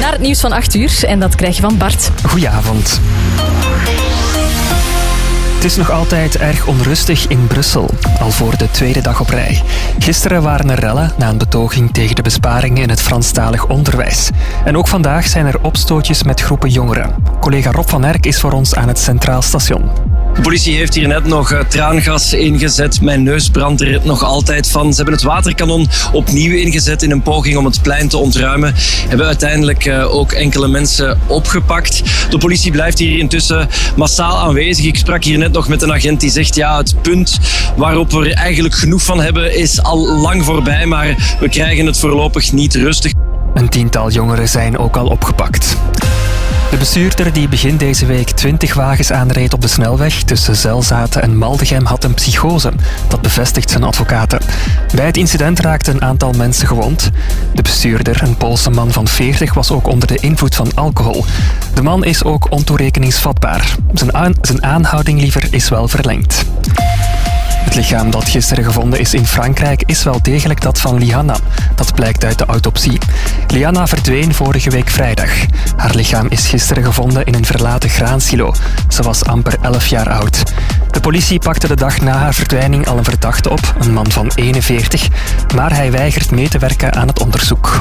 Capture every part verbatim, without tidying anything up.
naar het nieuws van acht uur. En dat krijg je van Bart. Goedenavond. Het is nog altijd erg onrustig in Brussel, al voor de tweede dag op rij. Gisteren waren er rellen na een betoging tegen de besparingen in het Franstalig onderwijs. En ook vandaag zijn er opstootjes met groepen jongeren. Collega Rob van Erk is voor ons aan het Centraal Station. De politie heeft hier net nog uh, traangas ingezet. Mijn neus brandt er nog altijd van. Ze hebben het waterkanon opnieuw ingezet in een poging om het plein te ontruimen. Hebben uiteindelijk uh, ook enkele mensen opgepakt. De politie blijft hier intussen massaal aanwezig. Ik sprak hier net nog met een agent die zegt ja, het punt waarop we er eigenlijk genoeg van hebben is al lang voorbij, maar we krijgen het voorlopig niet rustig. Een tiental jongeren zijn ook al opgepakt. De bestuurder die begin deze week twintig wagens aanreed op de snelweg tussen Zelzaten en Maldegem had een psychose. Dat bevestigt zijn advocaten. Bij het incident raakten een aantal mensen gewond. De bestuurder, een Poolse man van veertig, was ook onder de invloed van alcohol. De man is ook ontoerekeningsvatbaar. Zijn, aan, zijn aanhouding liever is wel verlengd. Het lichaam dat gisteren gevonden is in Frankrijk is wel degelijk dat van Liana. Dat blijkt uit de autopsie. Liana verdween vorige week vrijdag. Haar lichaam is gisteren gevonden in een verlaten graansilo. Ze was amper elf jaar oud. De politie pakte de dag na haar verdwijning al een verdachte op, een man van eenenveertig, maar hij weigert mee te werken aan het onderzoek.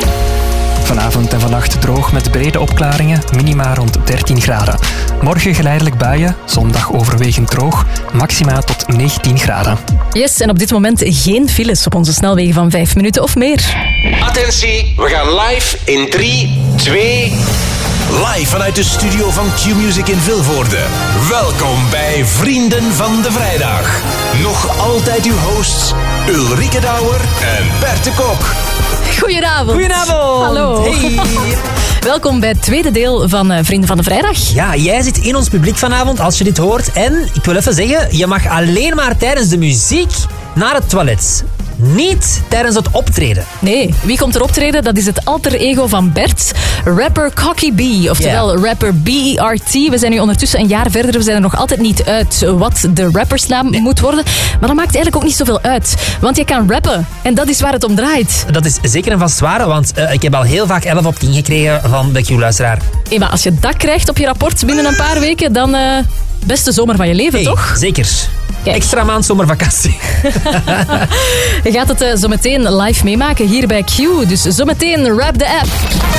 Vanavond en vannacht droog met brede opklaringen, minima rond dertien graden. Morgen geleidelijk buien, zondag overwegend droog, maxima tot negentien graden. Yes, en op dit moment geen files op onze snelwegen van vijf minuten of meer. Attentie, we gaan live in drie, twee... Live vanuit de studio van Q-Music in Vilvoorde. Welkom bij Vrienden van de Vrijdag. Nog altijd uw hosts Ulrike Douwer en Bert de Kok. Goedenavond. Goedenavond. Hallo. Hey. Welkom bij het tweede deel van uh, Vrienden van de Vrijdag. Ja, jij zit in ons publiek vanavond als je dit hoort. En ik wil even zeggen, je mag alleen maar tijdens de muziek naar het toilet. Niet tijdens het optreden. Nee, wie komt er optreden? Dat is het alter ego van Bert. Rapper Cocky B, oftewel yeah. rapper B E R T. We zijn nu ondertussen een jaar verder. We zijn er nog altijd niet uit wat de rappersnaam nee. moet worden. Maar dat maakt eigenlijk ook niet zoveel uit. Want je kan rappen. En dat is waar het om draait. Dat is zeker en vast waar. Want uh, ik heb al heel vaak elf op tien gekregen van de Q-luisteraar. Hey, maar als je dat krijgt op je rapport binnen een paar weken, dan... Uh, beste zomer van je leven, hey, toch? Zeker. Kijk. Extra maand zomervakantie. Je gaat het uh, zo meteen live meemaken hier bij Q. Dus zometeen rap de app.